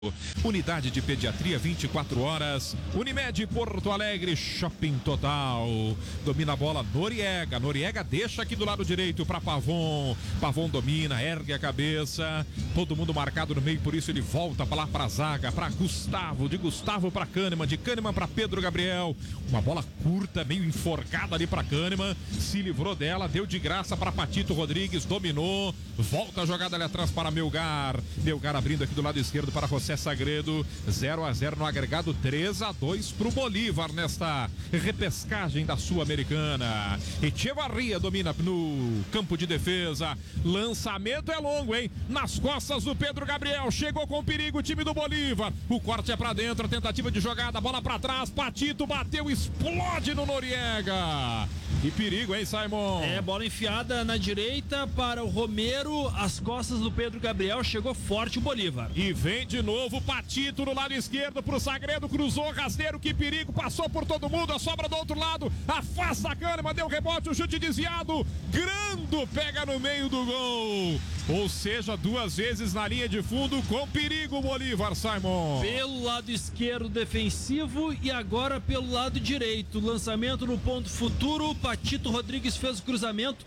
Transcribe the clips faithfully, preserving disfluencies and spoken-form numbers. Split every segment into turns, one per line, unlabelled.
Unidade de Pediatria vinte e quatro horas. Unimed Porto Alegre, Shopping Total. Domina a bola Noriega. Noriega deixa aqui do lado direito para Pavon. Pavon domina, ergue a cabeça. Todo mundo marcado no meio, por isso ele volta para lá para a zaga, para Gustavo. De Gustavo para Kahneman, de Kahneman para Pedro Gabriel. Uma bola curta, meio enforcada ali para Kahneman. Se livrou dela, deu de graça para Patito Rodrigues, dominou. Volta a jogada ali atrás para Melgar. Melgar abrindo aqui do lado esquerdo para José Sagredo. zero a zero no agregado, três a dois para o Bolívar nesta repescagem da Sul-Americana. Echevarria domina no campo de defesa. Lançamento é longo, hein? Nas costas do Pedro Gabriel. Chegou com perigo o time do Bolívar. O corte é para dentro, a tentativa de jogada, bola para trás. Patito bateu, explode no Noriega. Que perigo, hein, Simon?
É, bola enfiada na direita para o Romero, as costas do Pedro Gabriel, chegou forte o Bolívar.
E vem de novo Patito no lado esquerdo pro Sagredo, cruzou, rasteiro, que perigo, passou por todo mundo, a sobra do outro lado, afasta a Kahneman, deu rebote, o chute desviado, Grando pega no meio do gol. Ou seja, duas vezes na linha de fundo, com perigo o Bolívar, Simon.
Pelo lado esquerdo defensivo e agora pelo lado direito, lançamento no ponto futuro, Patito Rodrigues fez o cruzamento.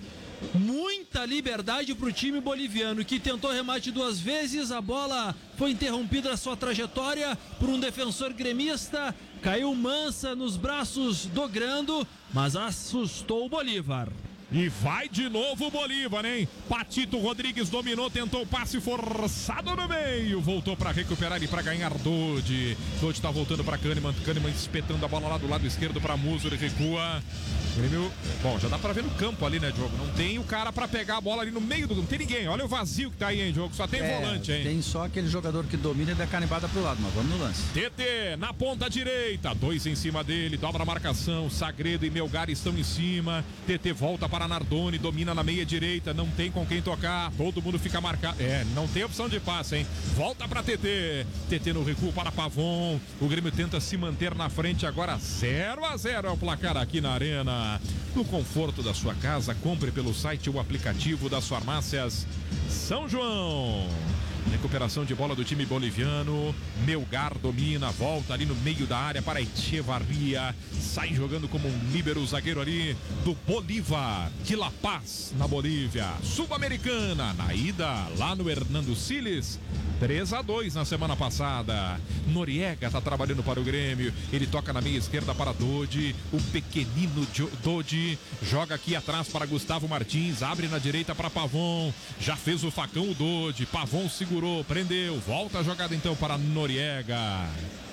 Muita liberdade para o time boliviano, que tentou remate duas vezes, a bola foi interrompida na sua trajetória por um defensor gremista, caiu mansa nos braços do Grando, mas assustou o Bolívar.
E vai de novo o Bolívar, hein? Patito Rodrigues dominou, tentou o passe forçado no meio. Voltou para recuperar e para ganhar Dodi. Dodi tá voltando para Kahneman. Kahneman espetando a bola lá do lado esquerdo para Musso. Ele recua. Grêmio. Bom, já dá para ver no campo ali, né, Diogo? Não tem o cara para pegar a bola ali no meio do. Não tem ninguém. Olha o vazio que tá aí, hein, Diogo? Só tem é, volante, hein?
Tem só aquele jogador que domina e dá canibada pro lado, mas vamos no lance.
T T na ponta direita. Dois em cima dele. Dobra a marcação. Sagredo e Melgar estão em cima. T T volta para Nardoni, domina na meia direita, não tem com quem tocar, todo mundo fica marcado, é, não tem opção de passe, hein? Volta para T T, T T no recuo para Pavon, o Grêmio tenta se manter na frente agora, zero a zero é o placar aqui na Arena. No conforto da sua casa, compre pelo site ou aplicativo das farmácias São João. Recuperação de bola do time boliviano. Melgar domina, volta ali no meio da área para Echevarria. Sai jogando como um líbero zagueiro ali do Bolívar, de La Paz, na Bolívia. Sul-Americana, na ida lá no Hernando Siles. três a dois na semana passada. Noriega tá trabalhando para o Grêmio. Ele toca na meia esquerda para Dodi. O pequenino Dodi joga aqui atrás para Gustavo Martins. Abre na direita para Pavon. Já fez o facão o Dodi. Pavon segurou, prendeu. Volta a jogada então para Noriega.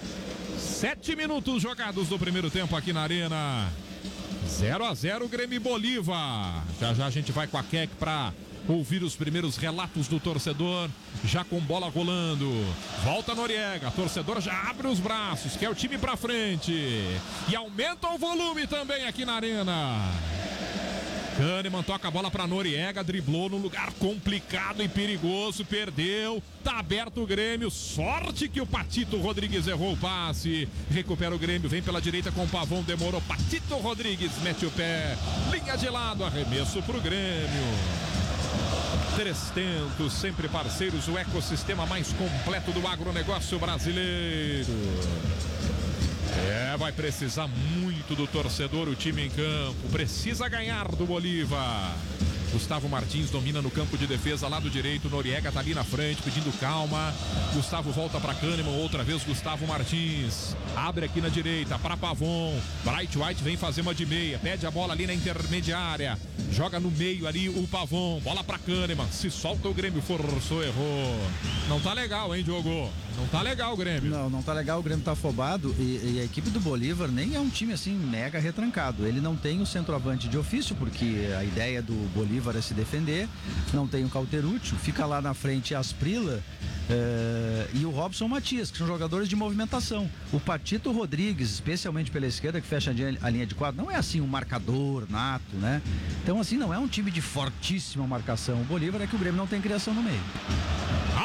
Sete minutos jogados do primeiro tempo aqui na Arena. zero a zero Grêmio e Bolívar. Já já a gente vai com a Keck para ouvir os primeiros relatos do torcedor, já com bola rolando. Volta Noriega, torcedor já abre os braços, quer o time pra frente e aumenta o volume também aqui na Arena. Kahneman toca a bola para Noriega, driblou num lugar complicado e perigoso, perdeu, tá aberto o Grêmio, sorte que o Patito Rodrigues errou o passe, recupera o Grêmio, vem pela direita com o Pavon, demorou, Patito Rodrigues mete o pé, linha de lado, arremesso pro Grêmio. Trezentos, sempre parceiros, o ecossistema mais completo do agronegócio brasileiro. É, vai precisar muito do torcedor, o time em campo. Precisa ganhar do Bolívar. Gustavo Martins domina no campo de defesa, lado direito. Noriega tá ali na frente, pedindo calma. Gustavo volta para Kahneman, outra vez Gustavo Martins. Abre aqui na direita para Pavon. Bright White vem fazer uma de meia. Pede a bola ali na intermediária. Joga no meio ali o Pavon. Bola para Kahneman. Se solta o Grêmio, forçou, errou. Não tá legal, hein, Diogo? Não tá legal o Grêmio.
Não, não tá legal, o Grêmio tá afobado e, e a equipe do Bolívar nem é um time assim mega retrancado. Ele não tem o centroavante de ofício, porque a ideia do Bolívar é se defender. Não tem o Cauterucci, fica lá na frente Asprila é, e o Robson Matias, que são jogadores de movimentação. O Patito Rodrigues, especialmente pela esquerda, que fecha a linha de quadro, não é assim um marcador nato, né? Então assim, não é um time de fortíssima marcação. O Bolívar é que o Grêmio não tem criação no meio.
A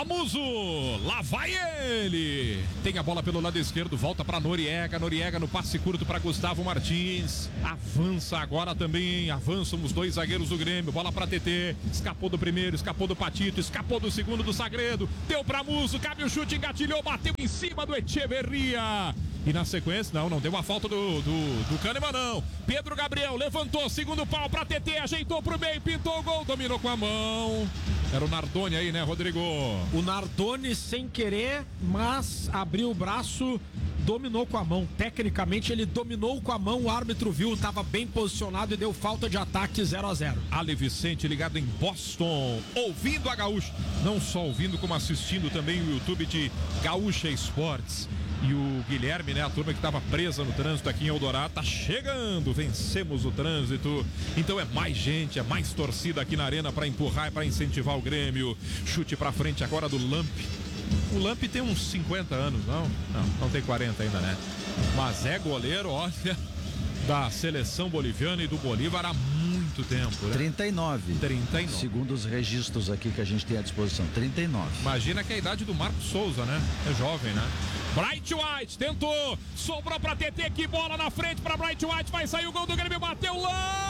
Amuso, lá vai ele. Tem a bola pelo lado esquerdo, volta para Noriega. Noriega no passe curto para Gustavo Martins. Avança agora também, avançam os dois zagueiros do Grêmio. Bola para T T, escapou do primeiro, escapou do Patito, escapou do segundo do Sagredo. Deu para Muso, cabe o chute, engatilhou, bateu em cima do Echeverria. E na sequência, não, não deu a falta do, do, do Kahneman, não. Pedro Gabriel levantou, segundo pau pra T T, ajeitou pro meio, pintou o gol, dominou com a mão. Era o Nardoni aí, né, Rodrigo?
O Nardoni sem querer, mas abriu o braço, dominou com a mão. Tecnicamente ele dominou com a mão, o árbitro viu, estava bem posicionado e deu falta de ataque zero a zero.
Ale Vicente ligado em Boston, ouvindo a Gaúcha. Não só ouvindo, como assistindo também o YouTube de Gaúcha Esportes. E o Guilherme, né, a turma que estava presa no trânsito aqui em Eldorado, tá chegando, vencemos o trânsito. Então é mais gente, é mais torcida aqui na arena para empurrar e para incentivar o Grêmio. Chute para frente agora do Lamp. O Lamp tem uns cinquenta anos, não? Não, não tem quarenta ainda, né? Mas é goleiro, olha, da seleção boliviana e do Bolívar há muito tempo, né?
trinta e nove.
trinta e nove.
Segundo os registros aqui que a gente tem à disposição, trinta e nove.
Imagina que é a idade do Marcos Souza, né? É jovem, né? Bright White tentou, sobrou pra T T, que bola na frente pra Bright White, vai sair o gol do Grêmio, bateu Lamp!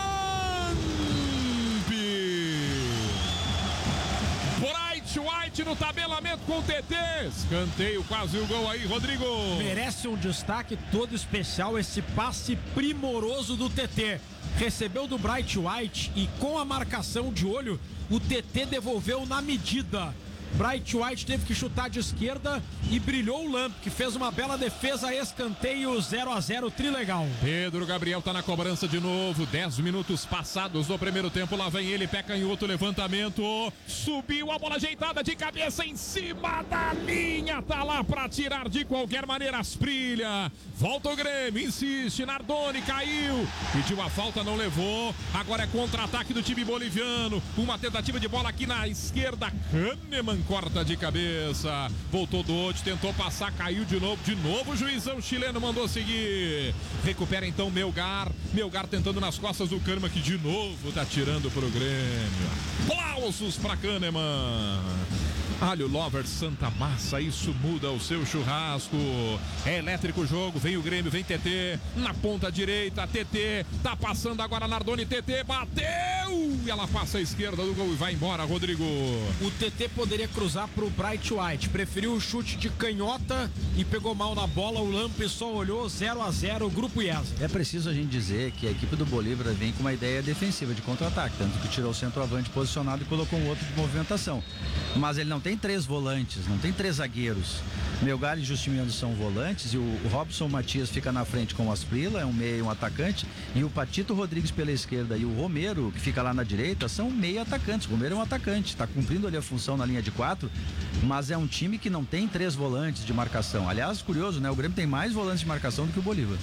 Bright White no tabelamento com o T T, escanteio, quase o gol aí, Rodrigo.
Merece um destaque todo especial esse passe primoroso do T T. Recebeu do Bright White e com a marcação de olho, o T T devolveu na medida. Bright White teve que chutar de esquerda e brilhou o Lamp, que fez uma bela defesa, escanteio zero a zero, trilegal.
Pedro Gabriel tá na cobrança de novo, dez minutos passados do primeiro tempo, lá vem ele, pé canhoto, levantamento, subiu a bola ajeitada de cabeça em cima da linha, tá lá pra tirar de qualquer maneira as brilha. Volta o Grêmio, insiste, Nardoni caiu, pediu a falta, não levou, agora é contra-ataque do time boliviano, uma tentativa de bola aqui na esquerda, Kahneman corta de cabeça, voltou Dote, tentou passar, caiu de novo, de novo o juizão chileno mandou seguir, recupera então Melgar, Melgar tentando nas costas do Kahneman, que de novo tá tirando pro Grêmio, aplausos pra Kahneman. Alho Lover Santa Massa, isso muda o seu churrasco. É elétrico o jogo, vem o Grêmio, vem T T, na ponta direita, T T, tá passando agora Nardoni, T T, bateu! E ela passa à esquerda do gol e vai embora, Rodrigo.
O T T poderia cruzar pro Bright White, preferiu o chute de canhota e pegou mal na bola, o Lamp só olhou, zero a zero, Grupo I E S A.
É preciso a gente dizer que a equipe do Bolívar vem com uma ideia defensiva de contra-ataque, tanto que tirou o centroavante posicionado e colocou um outro de movimentação. Mas ele não tem três volantes, não tem três zagueiros. Melgar e Justiniano são volantes e o Robson Matias fica na frente com o Asprila, é um meio e um atacante, e o Patito Rodrigues pela esquerda e o Romero, que fica lá na direita, são meio atacantes. O Romero é um atacante, está cumprindo ali a função na linha de quatro, mas é um time que não tem três volantes de marcação. Aliás, curioso, né? O Grêmio tem mais volantes de marcação do que o Bolívar.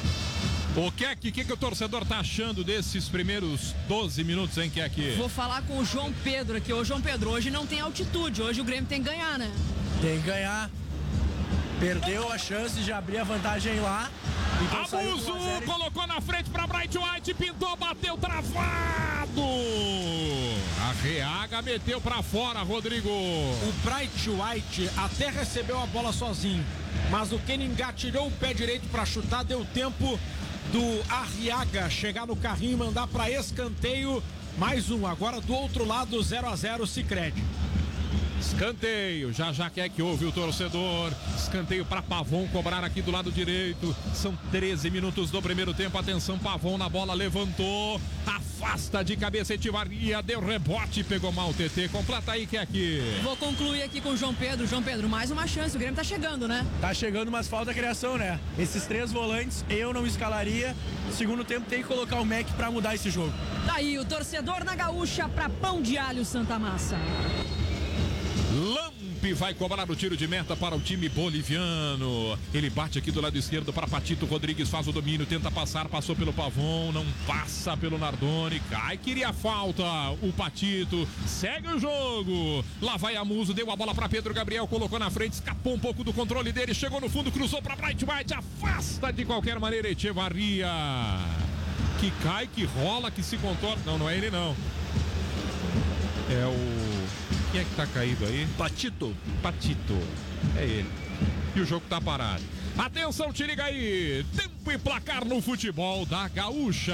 O Keck, o que, que o torcedor tá achando desses primeiros doze minutos, hein, Keck?
Vou falar com o João Pedro aqui. Ô, João Pedro, hoje não tem altitude, hoje o Grêmio tem que ganhar, né?
Tem que ganhar. Perdeu a chance de abrir a vantagem lá.
Então Abuso, colocou na frente pra Bright White, pintou, bateu, travado. Arreaga, meteu pra fora, Rodrigo.
O Bright White até recebeu a bola sozinho, mas o Kenny engatilhou o pé direito pra chutar, deu tempo do Arriaga chegar no carrinho e mandar para escanteio. Mais um, agora do outro lado, zero a zero, Sicredi.
Escanteio, já já quer que ouve o torcedor. Escanteio para Pavon cobrar aqui do lado direito. São treze minutos do primeiro tempo. Atenção, Pavon na bola, levantou, afasta de cabeça Etivaria, deu rebote, pegou mal o T T. Completa aí, que é aqui.
Vou concluir aqui com o João Pedro. João Pedro, mais uma chance, o Grêmio tá chegando, né?
Tá chegando, mas falta criação, né? Esses três volantes eu não escalaria. No segundo tempo tem que colocar o Mac para mudar esse jogo.
Tá aí o torcedor na Gaúcha pra Pão de Alho Santa Massa.
Lamp vai cobrar o tiro de meta para o time boliviano. Ele bate aqui do lado esquerdo para Patito Rodrigues, faz o domínio, tenta passar, passou pelo Pavon, não passa pelo Nardoni, cai, queria falta. O Patito segue o jogo. Lá vai Amuso, deu a bola para Pedro Gabriel, colocou na frente, escapou um pouco do controle dele, chegou no fundo, cruzou para Bright White, afasta de qualquer maneira Echevarria. Que cai, que rola, que se contorna. Não, não é ele não. É o Quem é que tá caído aí?
Patito.
Patito. É ele. E o jogo tá parado. Atenção, te liga aí. Tempo e placar no futebol da Gaúcha.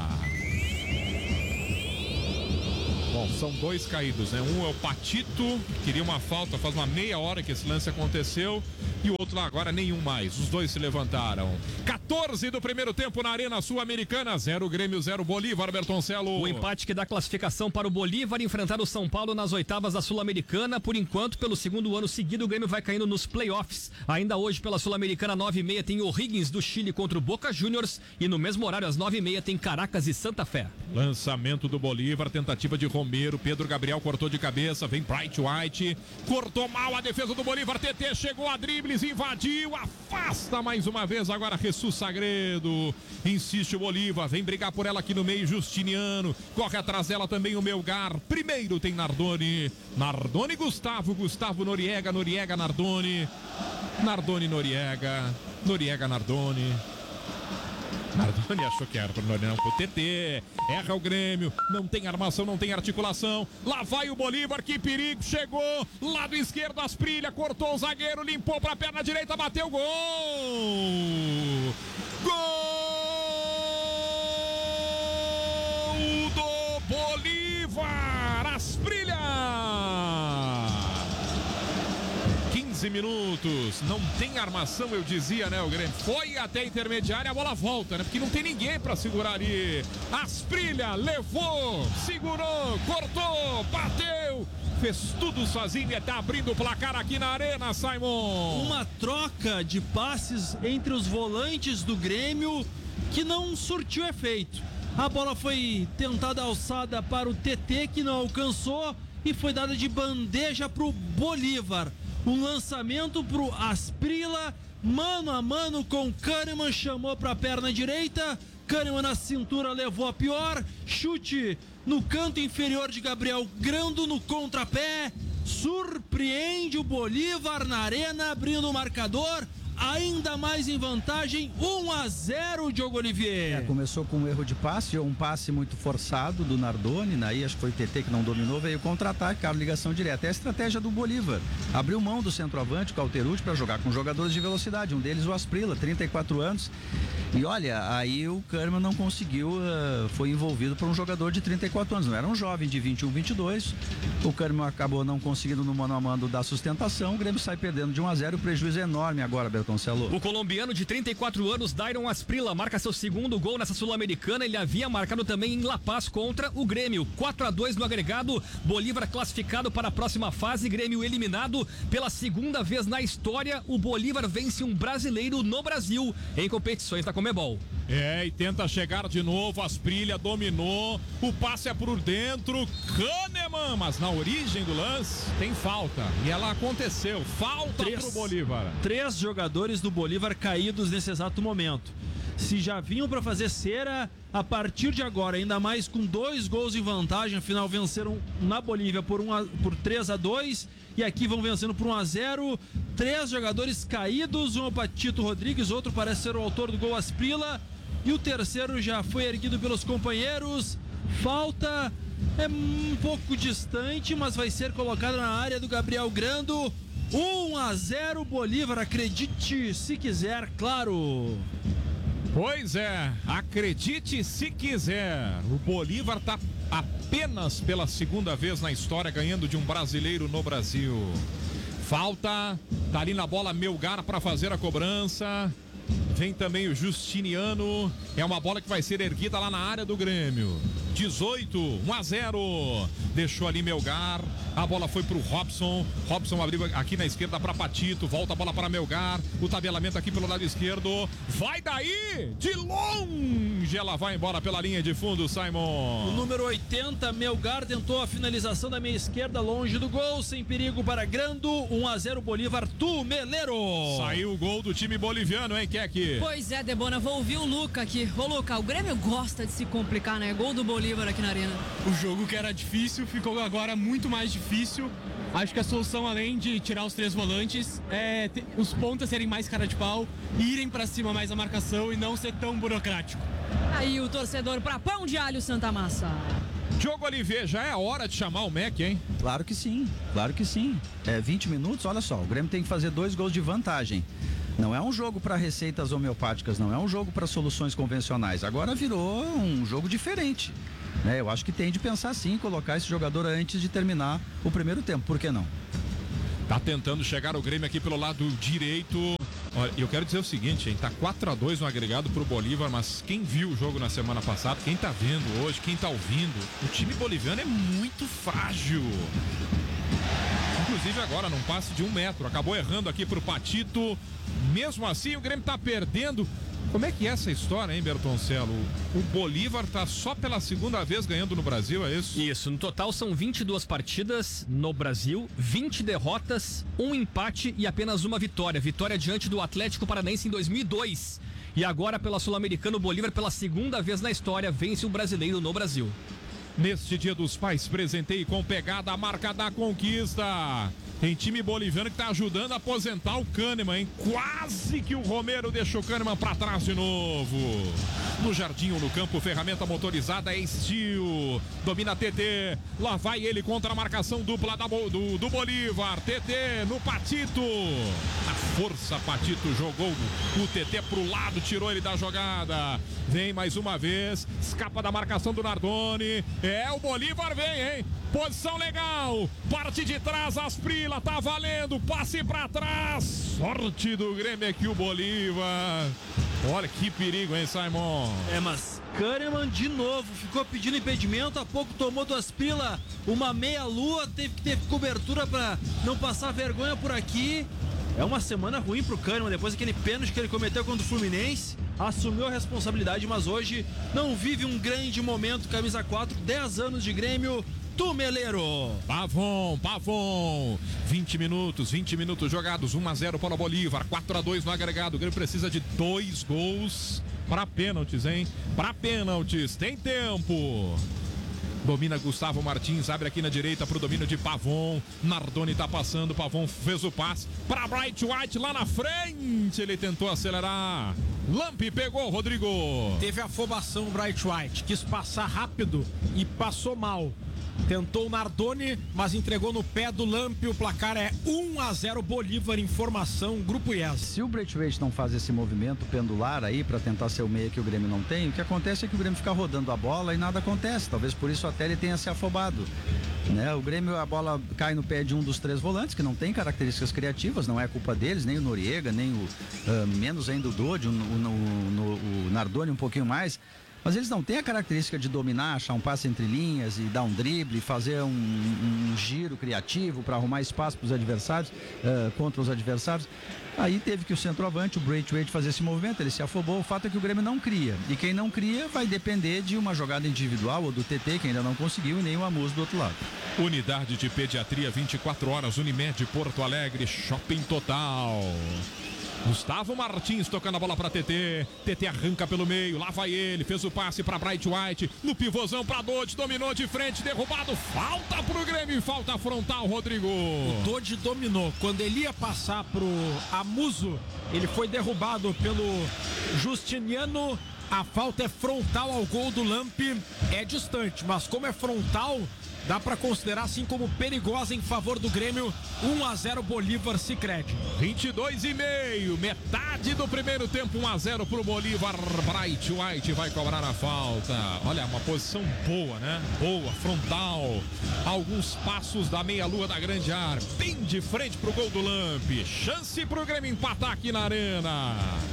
Bom, são dois caídos, né? Um é o Patito, queria uma falta, faz uma meia hora que esse lance aconteceu. E o outro lá agora, nenhum mais. Os dois se levantaram. quatorze do primeiro tempo na Arena Sul-Americana. Zero Grêmio, zero Bolívar, Bertoncello.
O empate que dá classificação para o Bolívar enfrentar o São Paulo nas oitavas da Sul-Americana. Por enquanto, pelo segundo ano seguido, o Grêmio vai caindo nos playoffs. Ainda hoje, pela Sul-Americana, nove e meia, tem O'Higgins do Chile contra o Boca Juniors. E no mesmo horário, às nove e meia, tem Caracas e Santa Fé.
Lançamento do Bolívar, tentativa de Romero. Pedro Gabriel cortou de cabeça, vem Bright White. Cortou mal a defesa do Bolívar. T T chegou a dribles, invadiu, afasta mais uma vez. Agora Jesus Sagredo. Insiste o Bolívar, vem brigar por ela aqui no meio. Justiniano, corre atrás dela também o Melgar. Primeiro tem Nardoni. Nardoni Gustavo, Gustavo Noriega, Noriega Nardoni. Nardoni Noriega, Noriega Nardoni. Nardoni achou que era pro Noriega, não, pro T T. Erra o Grêmio, não tem armação, não tem articulação. Lá vai o Bolívar, que perigo, chegou. Lado esquerdo, Asprilha, cortou o zagueiro, limpou pra perna direita, bateu, gol! Gol do Bolívar! Asprilha! quinze minutos, não tem armação, eu dizia, né, o Grêmio foi até a intermediária, a bola volta, né, porque não tem ninguém pra segurar ali. Asprilha, levou, segurou, cortou, bateu, fez tudo sozinho e tá abrindo o placar aqui na Arena, Simon.
Uma troca de passes entre os volantes do Grêmio que não surtiu efeito. A bola foi tentada alçada para o T T, que não alcançou, e foi dada de bandeja pro Bolívar. Um lançamento pro Asprilla, mano a mano com Kahneman, chamou pra perna direita. Kahneman na cintura levou a pior. Chute no canto inferior de Gabriel Grando no contrapé. Surpreende o Bolívar na Arena, abrindo o marcador. Ainda mais em vantagem, um a zero, Diogo Olivier.
É, começou com um erro de passe, ou um passe muito forçado do Nardoni, aí acho que foi o T T que não dominou, veio contra-ataque, cara, ligação direta. É a estratégia do Bolívar. Abriu mão do centroavante, Calterucci, para jogar com jogadores de velocidade, um deles o Asprilla, trinta e quatro anos. E olha, aí o Kahneman não conseguiu, uh, foi envolvido por um jogador de trinta e quatro anos, não era um jovem de vinte e um, vinte e dois. O Kahneman acabou não conseguindo no mano a mano dar sustentação, o Grêmio sai perdendo de um a zero, o prejuízo é enorme agora, Berton.
O colombiano de trinta e quatro anos, Dairon Asprilla, marca seu segundo gol nessa Sul-Americana. Ele havia marcado também em La Paz contra o Grêmio. quatro a dois no agregado. Bolívar classificado para a próxima fase. Grêmio eliminado pela segunda vez na história. O Bolívar vence um brasileiro no Brasil em competições da Conmebol.
É, e tenta chegar de novo. Asprilla dominou. O passe é por dentro. Kahneman, mas na origem do lance tem falta. E ela aconteceu. Falta
Três.
pro Bolívar.
Três jogadores do Bolívar caídos nesse exato momento. Se já vinham para fazer cera, a partir de agora, ainda mais com dois gols em vantagem, afinal venceram na Bolívia por, um a, por três a dois e aqui vão vencendo por um a zero. Três jogadores caídos, um é o Patito Rodrigues, outro parece ser o autor do gol, Asprilla, e o terceiro já foi erguido pelos companheiros. Falta é um pouco distante, mas vai ser colocada na área do Gabriel Grando. um a zero Bolívar, acredite se quiser, claro.
Pois é, acredite se quiser. O Bolívar tá apenas pela segunda vez na história ganhando de um brasileiro no Brasil. Falta, tá ali na bola Melgar para fazer a cobrança. Vem também o Justiniano. É uma bola que vai ser erguida lá na área do Grêmio. dezoito, um a zero. Deixou ali Melgar. A bola foi pro Robson. Robson abriu aqui na esquerda para Patito. Volta a bola para Melgar. O tabelamento aqui pelo lado esquerdo. Vai daí! De longe! Ela vai embora pela linha de fundo, Simon.
O número oitenta, Melgar, tentou a finalização da meia esquerda, longe do gol, sem perigo para Grando. um a zero Bolívar, Tumeleiro.
Saiu o gol do time boliviano, hein, Keck?
Pois é, Debona, vou ouvir o Luca aqui. Ô, Luca, o Grêmio gosta de se complicar, né? Gol do Bolívar aqui na Arena.
O jogo que era difícil ficou agora muito mais difícil. Acho que a solução, além de tirar os três volantes, é ter, os pontas serem mais cara de pau, irem pra cima mais a marcação e não ser tão burocrático.
Aí o torcedor pra Pão de Alho Santa Massa.
Diogo Olivier, já é a hora de chamar o Mac, hein?
Claro que sim, claro que sim. É vinte minutos, olha só, o Grêmio tem que fazer dois gols de vantagem. Não é um jogo para receitas homeopáticas, não é um jogo para soluções convencionais. Agora virou um jogo diferente. Né? Eu acho que tem de pensar sim, colocar esse jogador antes de terminar o primeiro tempo. Por que não?
Tá tentando chegar o Grêmio aqui pelo lado direito. Olha, eu quero dizer o seguinte, hein? Tá quatro a dois no agregado pro Bolívar, mas quem viu o jogo na semana passada, quem tá vendo hoje, quem tá ouvindo, o time boliviano é muito frágil. Inclusive agora num passe de um metro, acabou errando aqui pro Patito. Mesmo assim o Grêmio tá perdendo. Como é que é essa história, hein, Bertoncelo? O Bolívar tá só pela segunda vez ganhando no Brasil, é isso?
Isso, no total são vinte e duas partidas no Brasil, vinte derrotas, um empate e apenas uma vitória. Vitória diante do Atlético Paranaense em dois mil e dois. E agora pela Sul-Americana, o Bolívar pela segunda vez na história vence o brasileiro no Brasil.
Neste Dia dos Pais, presenteie com pegada a marca da conquista. Tem time boliviano que tá ajudando a aposentar o Kahneman, hein? Quase que o Romero deixou o Kahneman pra trás de novo. No jardim ou no campo, ferramenta motorizada é Steel. Domina T T. Lá vai ele contra a marcação dupla da, do, do Bolívar. T T no Patito. A força, Patito jogou o T T pro lado, tirou ele da jogada. Vem mais uma vez, escapa da marcação do Nardoni. É, o Bolívar vem, hein? Posição legal, parte de trás, Asprila, tá valendo, passe pra trás. Sorte do Grêmio aqui o Bolívar. Olha que perigo, hein, Simon?
É, mas Kahneman de novo ficou pedindo impedimento, há pouco tomou do Asprila uma meia-lua, teve que ter cobertura pra não passar vergonha por aqui. É uma semana ruim pro Kahneman, depois daquele pênalti que ele cometeu contra o Fluminense. Assumiu a responsabilidade, mas hoje não vive um grande momento. Camisa quatro, dez anos de Grêmio. Tumeleiro.
Pavon, Pavon. vinte minutos, vinte minutos jogados. um a zero para o Bolívar. quatro a dois no agregado. O Grêmio precisa de dois gols para pênaltis, hein? Para pênaltis. Tem tempo. Domina Gustavo Martins, abre aqui na direita pro domínio de Pavon. Nardoni tá passando, Pavon fez o passe para Bright White lá na frente. Ele tentou acelerar. Lampe pegou, Rodrigo.
Teve afobação o Bright White, quis passar rápido e passou mal. Tentou o Nardoni, mas entregou no pé do Lampe. O placar é um a zero Bolívar, informação, Grupo I E S.
Se o Braithwaite não faz esse movimento pendular aí para tentar ser o meia que o Grêmio não tem, o que acontece é que o Grêmio fica rodando a bola e nada acontece. Talvez por isso até ele tenha se afobado. Né? O Grêmio, a bola cai no pé de um dos três volantes, que não tem características criativas, não é culpa deles, nem o Noriega, nem o uh, menos ainda o Dodi, o, o, o, o Nardoni um pouquinho mais. Mas eles não têm a característica de dominar, achar um passe entre linhas e dar um drible, fazer um, um, um giro criativo para arrumar espaço para os adversários, uh, contra os adversários. Aí teve que o centroavante, o Braithwaite, fazer esse movimento, ele se afobou. O fato é que o Grêmio não cria. E quem não cria vai depender de uma jogada individual ou do T T, que ainda não conseguiu, e nem o Amuso do outro lado.
Unidade de Pediatria vinte e quatro horas, Unimed Porto Alegre, Shopping Total. Gustavo Martins tocando a bola para T T. T T arranca pelo meio, lá vai ele, fez o passe para Bright White, no pivôzão para Dodge, dominou de frente, derrubado, falta pro Grêmio, falta frontal, Rodrigo.
O Dodge dominou, quando ele ia passar pro Amuso, ele foi derrubado pelo Justiniano. A falta é frontal ao gol do Lampe, é distante, mas como é frontal, dá para considerar assim como perigosa em favor do Grêmio. um a zero Bolívar, Sicredi.
vinte e dois e meio, metade do primeiro tempo, um a zero pro Bolívar. Bright White vai cobrar a falta. Olha, uma posição boa, né? Boa, frontal. Alguns passos da meia-lua da grande área. Bem de frente pro gol do Lampe. Chance pro Grêmio empatar aqui na arena.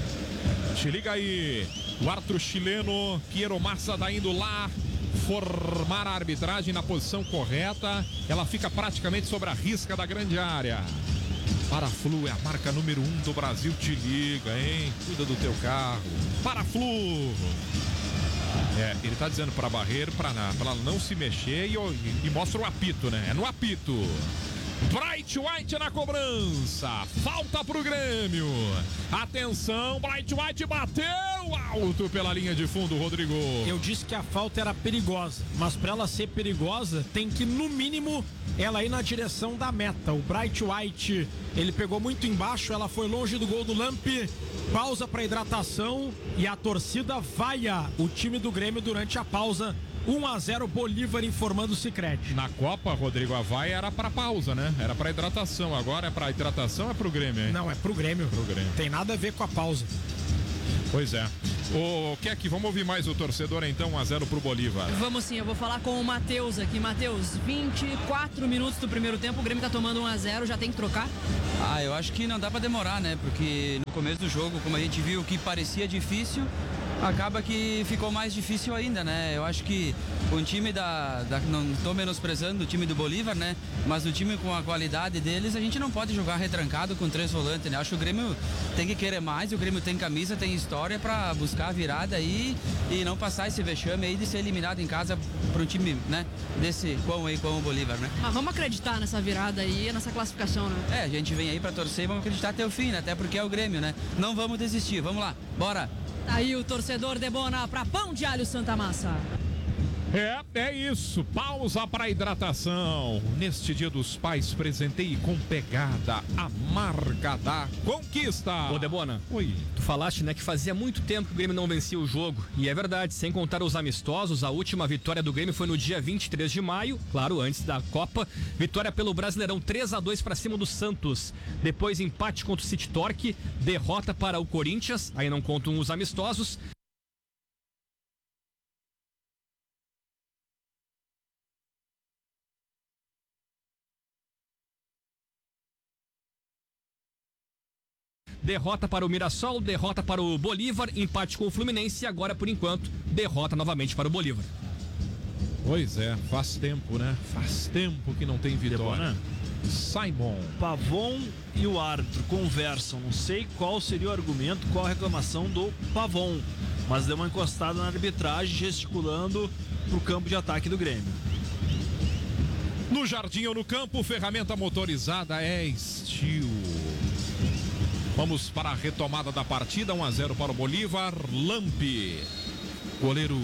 Te liga aí. O árbitro chileno, Piero Massa, tá indo lá formar a arbitragem na posição correta. Ela fica praticamente sobre a risca da grande área. Paraflu é a marca número um do Brasil. Te liga, hein? Cuida do teu carro. Paraflu. É, ele tá dizendo pra barreira pra, pra não se mexer e, e mostra o apito, né? É no apito. Bright White na cobrança, falta pro Grêmio. Atenção, Bright White bateu alto pela linha de fundo, Rodrigo.
Eu disse que a falta era perigosa, mas para ela ser perigosa tem que no mínimo ela ir na direção da meta. O Bright White, ele pegou muito embaixo, ela foi longe do gol do Lampe. Pausa para hidratação e a torcida vaia o time do Grêmio durante a pausa um a zero Bolívar, informando o Sicredi.
Na Copa, Rodrigo, a vaia era pra pausa, né? Era pra hidratação. Agora é pra hidratação ou é pro Grêmio, hein?
Não, é pro Grêmio.
Pro Grêmio.
Tem nada a ver com a pausa.
Pois é. O Keck, vamos ouvir mais o torcedor então, um a zero pro Bolívar.
Vamos sim, eu vou falar com o Matheus aqui. Matheus, vinte e quatro minutos do primeiro tempo, o Grêmio tá tomando um a zero, já tem que trocar?
Ah, eu acho que não dá pra demorar, né? Porque no começo do jogo, como a gente viu que parecia difícil, acaba que ficou mais difícil ainda, né? Eu acho que o time da, da... não estou menosprezando o time do Bolívar, né? Mas o time com a qualidade deles, a gente não pode jogar retrancado com três volantes, né? Acho que o Grêmio tem que querer mais, o Grêmio tem camisa, tem história para buscar a virada aí e não passar esse vexame aí de ser eliminado em casa para um time, né? Desse quão aí, quão o Bolívar, né?
Ah, vamos acreditar nessa virada aí, nessa classificação, né?
É, a gente vem aí para torcer e vamos acreditar até o fim, né? Até porque é o Grêmio, né? Não vamos desistir, vamos lá, bora!
Aí o torcedor Debona para Pão de Alho Santa Massa.
É, é isso. Pausa para hidratação. Neste Dia dos Pais, presenteie com pegada a marca da conquista.
Ô, Debona.
Oi.
Tu falaste, né, que fazia muito tempo que o Grêmio não vencia o jogo. E é verdade, sem contar os amistosos, a última vitória do Grêmio foi no dia vinte e três de maio, claro, antes da Copa. Vitória pelo Brasileirão três a dois para cima do Santos. Depois empate contra o City Torque, derrota para o Corinthians, aí não contam os amistosos. Derrota para o Mirassol, derrota para o Bolívar, empate com o Fluminense e agora, por enquanto, derrota novamente para o Bolívar.
Pois é, faz tempo, né? Faz tempo que não tem vitória. Simon.
Pavon e o árbitro conversam. Não sei qual seria o argumento, qual a reclamação do Pavon, mas deu uma encostada na arbitragem, gesticulando pro campo de ataque do Grêmio.
No jardim ou no campo, ferramenta motorizada é Steel. Vamos para a retomada da partida, um a zero para o Bolívar. Lampe, goleiro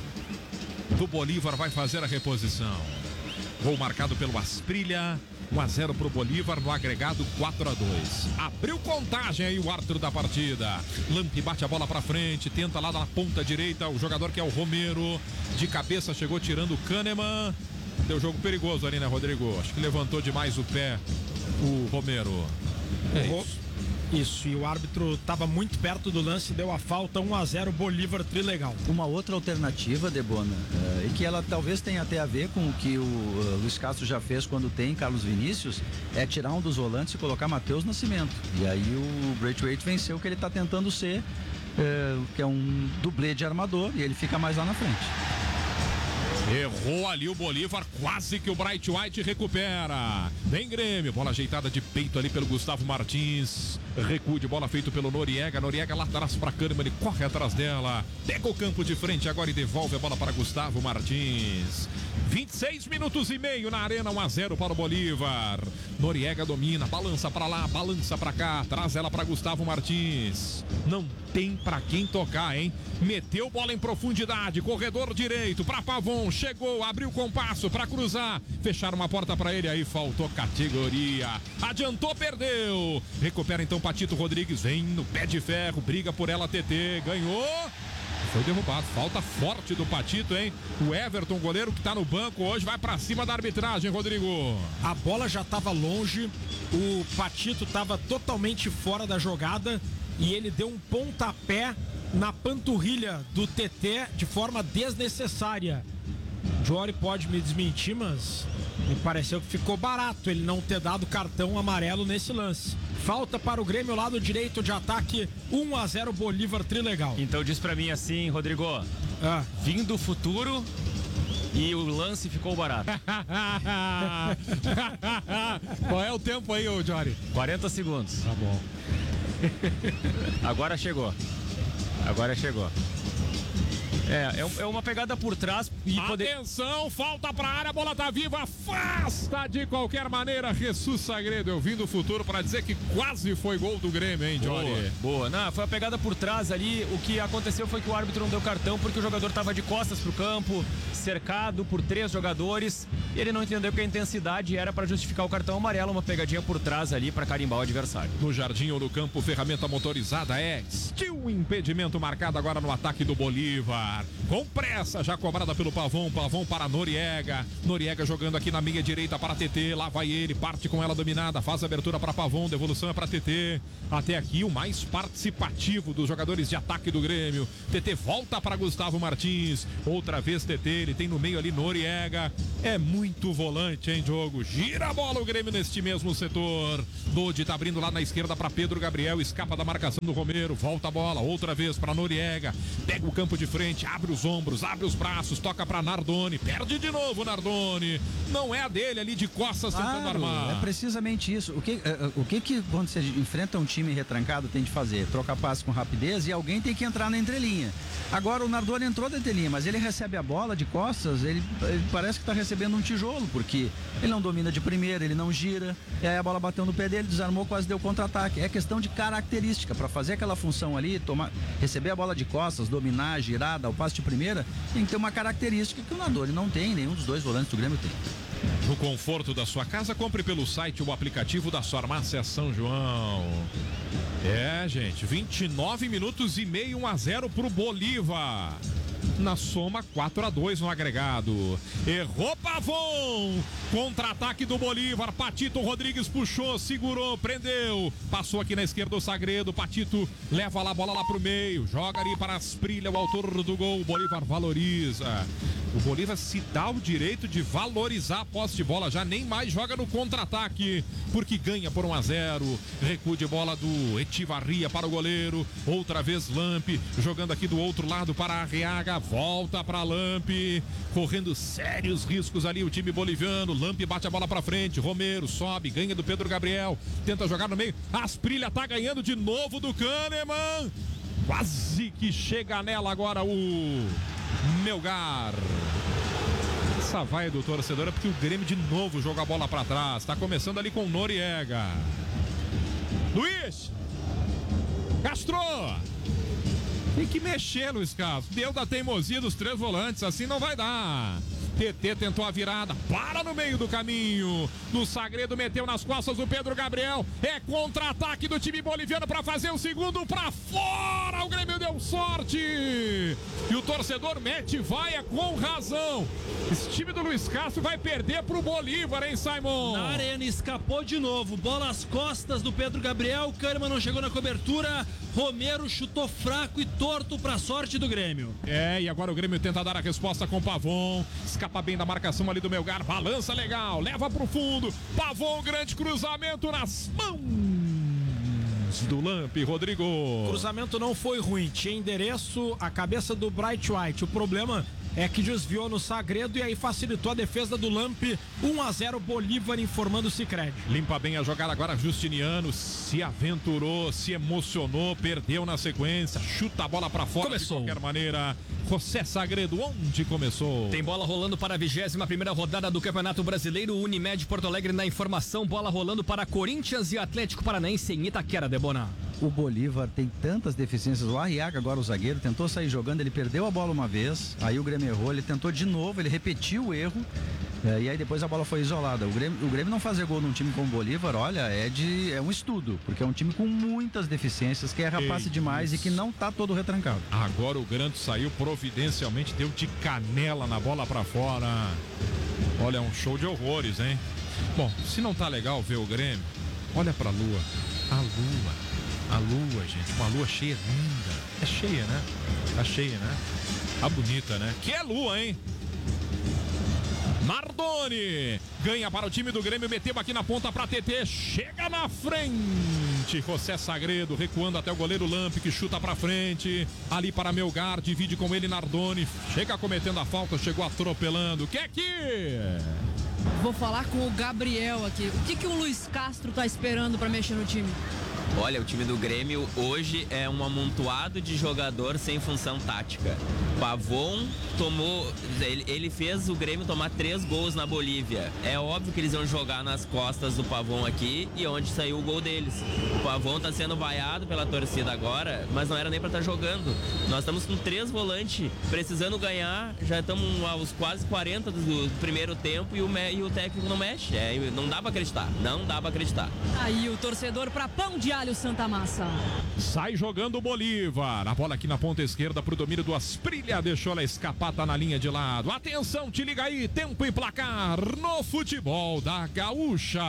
do Bolívar, vai fazer a reposição. Gol marcado pelo Asprilha, um a zero para o Bolívar, no agregado quatro a dois. Abriu contagem aí o árbitro da partida. Lampe bate a bola para frente, tenta lá na ponta direita, o jogador que é o Romero, de cabeça chegou tirando o Kahneman. Deu jogo perigoso ali, né, Rodrigo? Acho que levantou demais o pé o Romero. É isso.
Isso, e o árbitro estava muito perto do lance, deu a falta, um a zero Bolívar, trilegal.
Uma outra alternativa, Debona, é, e que ela talvez tenha até a ver com o que o uh, Luiz Castro já fez quando tem Carlos Vinícius, é tirar um dos volantes e colocar Matheus Nascimento. E aí o Braithwaite venceu o que ele está tentando ser, é, que é um dublê de armador, e ele fica mais lá na frente.
Errou ali o Bolívar, quase que o Braithwaite recupera. Vem Grêmio, bola ajeitada de peito ali pelo Gustavo Martins. Recuo de bola feito pelo Noriega. Noriega lá atrás para Kahneman, ele corre atrás dela. Pega o campo de frente agora e devolve a bola para Gustavo Martins. vinte e seis minutos e meio na arena, um a zero para o Bolívar. Noriega domina, balança para lá, balança para cá, traz ela para Gustavo Martins. Não tem para quem tocar, hein? Meteu bola em profundidade, corredor direito para Pavon, chegou, abriu o compasso para cruzar, fecharam uma porta para ele, aí faltou categoria, adiantou, perdeu, recupera então Patito Rodrigues, vem no pé de ferro, briga por ela, T T, ganhou, foi derrubado, falta forte do Patito, hein? O Everton, goleiro que tá no banco hoje, vai para cima da arbitragem, Rodrigo.
A bola já estava longe, o Patito estava totalmente fora da jogada e ele deu um pontapé na panturrilha do T T de forma desnecessária. Jory pode me desmentir, mas me pareceu que ficou barato ele não ter dado cartão amarelo nesse lance. Falta para o Grêmio, lado direito de ataque, um a zero Bolívar, trilegal.
Então diz pra mim assim, Rodrigo, ah. vim do futuro e o lance ficou barato.
Qual é o tempo aí, ô Jory?
quarenta segundos.
Tá bom.
Agora chegou. Agora chegou. É, é uma pegada por trás e poder...
Atenção, falta pra área, a bola tá viva, afasta de qualquer maneira, Jesus Sagredo, eu vim do futuro pra dizer que quase foi gol do Grêmio, hein, Johnny?
Boa, boa. Não, foi a pegada por trás ali, o que aconteceu foi que o árbitro não deu cartão porque o jogador tava de costas pro campo, cercado por três jogadores, e ele não entendeu que a intensidade era pra justificar o cartão amarelo, uma pegadinha por trás ali pra carimbar o adversário.
No jardim ou no campo, ferramenta motorizada é Steel, impedimento marcado agora no ataque do Bolívar. Melgar. Com pressa, já cobrada pelo Pavão. Pavão para Noriega. Noriega jogando aqui na meia direita para T T. Lá vai ele, parte com ela dominada. Faz a abertura para Pavão. Devolução é para T T. Até aqui o mais participativo dos jogadores de ataque do Grêmio. T T volta para Gustavo Martins. Outra vez T T. Ele tem no meio ali Noriega. É muito volante, hein, Diogo? Gira a bola o Grêmio neste mesmo setor. Dodi tá abrindo lá na esquerda para Pedro Gabriel. Escapa da marcação do Romero. Volta a bola. Outra vez para Noriega. Pega o campo de frente. Abre os ombros. Abre os braços. Toca para Nardoni. Perde de novo Nardoni. Não é a dele ali de costas
claro,
tentando armar.
É precisamente isso. O que, uh, o que que quando você enfrenta um time retrancado tem de fazer? Trocar passe com rapidez e alguém tem que entrar na entrelinha. Agora o Nardoni entrou na entrelinha, mas ele recebe a bola de costas, ele, ele parece que está recebendo um tijolo, porque ele não domina de primeira, ele não gira, e aí a bola bateu no pé dele, desarmou, quase deu contra-ataque. É questão de característica. Para fazer aquela função ali, tomar, receber a bola de costas, dominar, girar, dar o passe de primeira, tem que ter uma característica que o Nardoni não tem, nenhum dos dois volantes do Grêmio tem.
No conforto da sua casa, compre pelo site o aplicativo da Farmácia São João. É, gente, vinte e nove minutos e meio, um a zero pro Bolívar. Na soma, quatro a dois no agregado. Errou Pavão. Contra-ataque do Bolívar. Patito Rodrigues puxou, segurou, prendeu. Passou aqui na esquerda o Sagredo. Patito leva lá a bola lá pro meio. Joga ali para Asprilha, o autor do gol. O Bolívar valoriza. O Bolívar se dá o direito de valorizar a posse de bola. Já nem mais joga no contra-ataque, porque ganha por um a zero. Recuo de bola do Etivarria para o goleiro. Outra vez Lampe. Jogando aqui do outro lado para Arriaga. Volta para Lampe, correndo sérios riscos ali o time boliviano. Lampe bate a bola para frente, Romero sobe, ganha do Pedro Gabriel, tenta jogar no meio. Asprilha tá ganhando de novo do Kahneman. Quase que chega nela agora o Melgar. Essa vai do torcedor é porque o Grêmio de novo joga a bola para trás. Tá começando ali com o Noriega. Luiz Castro. Tem que mexer, Luiz Carlos. Deu da teimosia dos três volantes, assim não vai dar. T T tentou a virada, para no meio do caminho. No Sagredo meteu nas costas do Pedro Gabriel. É contra-ataque do time boliviano para fazer o segundo para fora. O Grêmio deu sorte. E o torcedor mete vaia com razão. Esse time do Luiz Castro vai perder pro Bolívar, hein, Simon?
Na arena, escapou de novo. Bola às costas do Pedro Gabriel. Kahneman não chegou na cobertura. Romero chutou fraco e torto pra sorte do Grêmio.
É, e agora o Grêmio tenta dar a resposta com Pavon. Escapa bem da marcação ali do Melgar. Balança legal, leva pro fundo. Pavon, grande cruzamento nas mãos do Lampe, Rodrigo.
O cruzamento não foi ruim, tinha endereço, a cabeça do Bright White. O problema é que desviou no Sagredo e aí facilitou a defesa do Lampe. um a zero Bolívar informando o Sicredi.
Limpa bem a jogada agora Justiniano, se aventurou, se emocionou, perdeu na sequência, chuta a bola pra fora. Começou de qualquer maneira. José Sagredo, onde começou?
Tem bola rolando para a vigésima primeira rodada do Campeonato Brasileiro. Unimed Porto Alegre na informação, bola rolando para Corinthians e Atlético Paranaense em Itaquera, Debona.
O Bolívar tem tantas deficiências. O Arriaga, agora o zagueiro, tentou sair jogando, ele perdeu a bola uma vez, aí o Grêmio errou, ele tentou de novo, ele repetiu o erro, é, e aí depois a bola foi isolada. O Grêmio, o Grêmio não fazer gol num time como o Bolívar, olha, é, de, é um estudo, porque é um time com muitas deficiências, que erra passe demais e que não tá todo retrancado.
Agora o Granto saiu providencialmente, deu de canela na bola pra fora. Olha, é um show de horrores, hein? Bom, se não tá legal ver o Grêmio, olha pra lua. A lua. A lua, gente, uma lua cheia, linda. É cheia, né? Tá cheia, né? Tá bonita, né? Que é lua, hein? Nardoni ganha para o time do Grêmio, meteu aqui na ponta para T T, chega na frente. José Sagredo recuando até o goleiro Lampe, que chuta para frente. Ali para Melgar, divide com ele Nardoni, chega cometendo a falta, chegou atropelando. Que é que?
Vou falar com o Gabriel aqui. O que, que o Luiz Castro tá esperando para mexer no time?
Olha, o time do Grêmio hoje é um amontoado de jogador sem função tática. Pavon tomou, ele, ele fez o Grêmio tomar três gols na Bolívia. É óbvio que eles vão jogar nas costas do Pavon aqui e onde saiu o gol deles. O Pavon tá sendo vaiado pela torcida agora, mas não era nem pra estar jogando. Nós estamos com três volantes precisando ganhar, já estamos aos quase quarenta do primeiro tempo e o, e o técnico não mexe. É, não dá pra acreditar, não dá pra acreditar.
Aí o torcedor pra Pão de Alho Santa Massa.
Sai jogando o Bolívar. A bola aqui na ponta esquerda pro domínio do Asprilha. Deixou ela escapar, tá na linha de lado. Atenção, te liga aí. Tempo e placar no futebol da Gaúcha.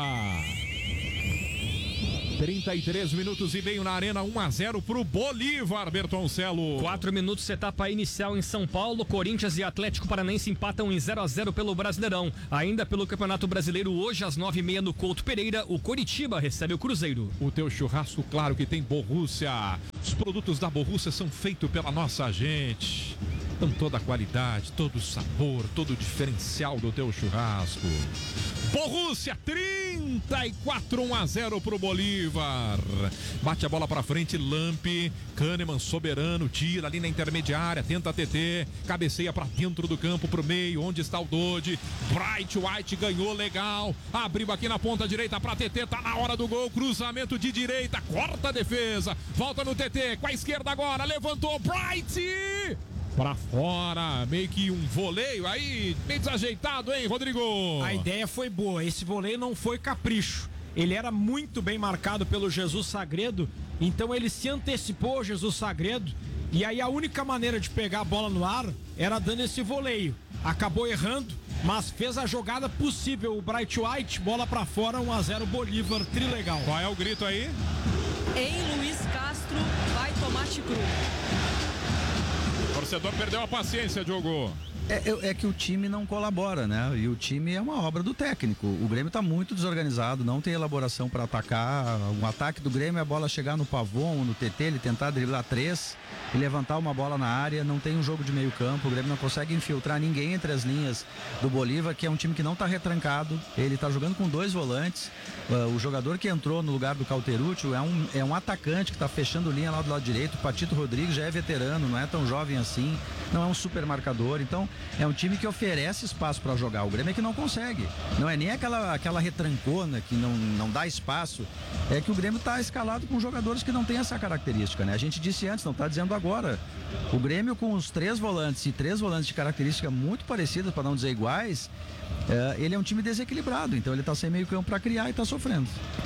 trinta e três minutos e meio na arena, um a zero pro Bolívar, Bertoncelo.
quatro minutos, etapa inicial em São Paulo. Corinthians e Atlético Paranaense empatam em zero a zero pelo Brasileirão. Ainda pelo Campeonato Brasileiro, hoje às nove e meia no Couto Pereira, o Coritiba recebe o Cruzeiro.
O teu churrasco, claro que tem Borrússia. Os produtos da Borrússia são feitos pela nossa gente. Com toda a qualidade, todo o sabor, todo o diferencial do teu churrasco. Borrússia, trinta e quatro, um a zero pro Bolívar. Bate a bola pra frente, Lampe, Kahneman soberano, tira ali na intermediária, tenta a T T, cabeceia pra dentro do campo, pro meio, onde está o Dodge. Bright White ganhou legal, abriu aqui na ponta direita pra T T, tá na hora do gol, cruzamento de direita, corta a defesa, volta no T T, com a esquerda agora, levantou, Bright! Pra fora, meio que um voleio aí, meio desajeitado, hein, Rodrigo?
A ideia foi boa, esse voleio não foi capricho. Ele era muito bem marcado pelo Jesus Sagredo, então ele se antecipou ao Jesus Sagredo, e aí a única maneira de pegar a bola no ar era dando esse voleio. Acabou errando, mas fez a jogada possível. O Bright White, bola pra fora, um a zero Bolívar, trilegal.
Qual é o grito aí?
Em Luiz Castro, vai tomate cru.
O torcedor perdeu a paciência, Diogo.
É, é que o time não colabora, né? E o time é uma obra do técnico. O Grêmio está muito desorganizado, não tem elaboração para atacar. Um ataque do Grêmio é a bola chegar no Pavon, no T T, ele tentar driblar três e levantar uma bola na área. Não tem um jogo de meio campo. O Grêmio não consegue infiltrar ninguém entre as linhas do Bolívar, que é um time que não está retrancado. Ele está jogando com dois volantes. Uh, o jogador que entrou no lugar do Cauterucci é um, é um atacante que está fechando linha lá do lado direito. O Patito Rodrigues já é veterano, não é tão jovem assim, não é um super marcador. Então é um time que oferece espaço para jogar. O Grêmio é que não consegue. Não é nem aquela, aquela retrancona que não, não dá espaço. É que o Grêmio está escalado com jogadores que não têm essa característica, né? A gente disse antes, não está dizendo agora. O Grêmio com os três volantes e três volantes de característica muito parecidas, para não dizer iguais, é, ele é um time desequilibrado. Então ele está sem meio campo para criar e está sofrendo.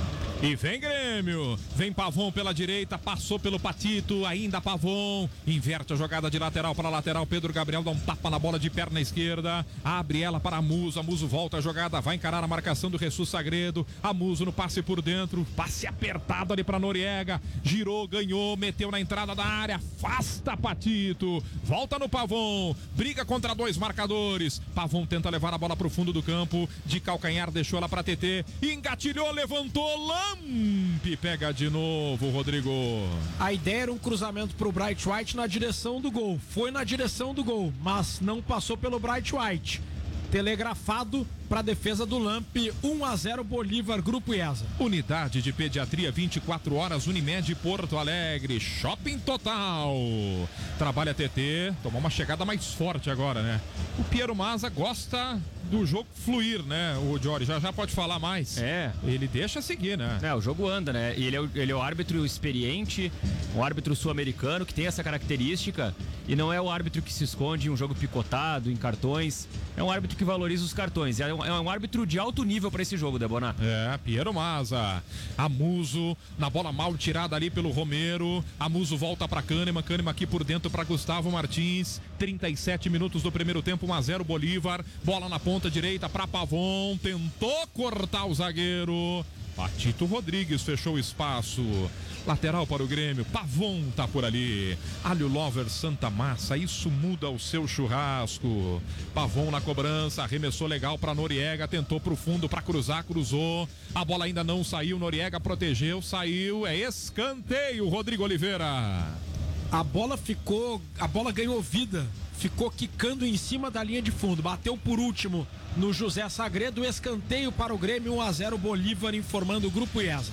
E vem Grêmio, vem Pavon pela direita, passou pelo Patito, ainda Pavon, inverte a jogada de lateral para lateral, Pedro Gabriel dá um tapa na bola de perna esquerda, abre ela para Muso, a Muso volta a jogada, vai encarar a marcação do Jesus Sagredo, a Muso no passe por dentro, passe apertado ali para Noriega, girou, ganhou, meteu na entrada da área, afasta Patito, volta no Pavon, briga contra dois marcadores, Pavon tenta levar a bola para o fundo do campo, de calcanhar deixou ela para T T, engatilhou, levantou, Lampe pega de novo, Rodrigo.
A ideia era um cruzamento pro Bright White na direção do gol. Foi na direção do gol, mas não passou pelo Bright White. Telegrafado para a defesa do Lampe, um a zero Bolívar, Grupo IESA.
Unidade de Pediatria vinte e quatro horas, Unimed Porto Alegre, Shopping Total. Trabalha T T, tomou uma chegada mais forte agora, né? O Piero Mazza gosta do jogo fluir, né? O Jory já já pode falar mais.
É.
Ele deixa seguir, né?
É, o jogo anda, né? E ele é o, ele é o árbitro experiente, um árbitro sul-americano que tem essa característica e não é o árbitro que se esconde em um jogo picotado, em cartões. É um árbitro que valoriza os cartões. É um, é um árbitro de alto nível para esse jogo, Debona.
É, Piero Mazza. Amuso, na bola mal tirada ali pelo Romero. Amuso volta para Kahneman. Kahneman aqui por dentro para Gustavo Martins. trinta e sete minutos do primeiro tempo, um a zero Bolívar. Bola na ponta direita para Pavon. Tentou cortar o zagueiro. Patito Rodrigues fechou o espaço. Lateral para o Grêmio, Pavon tá por ali. Alho Lover Santa Massa, isso muda o seu churrasco. Pavon na cobrança, arremessou legal para Noriega, tentou pro fundo para cruzar, cruzou. A bola ainda não saiu, Noriega protegeu, saiu, é escanteio, Rodrigo Oliveira.
A bola ficou, a bola ganhou vida, ficou quicando em cima da linha de fundo, bateu por último no José Sagredo, escanteio para o Grêmio, um a zero Bolívar, informando o Grupo IESA.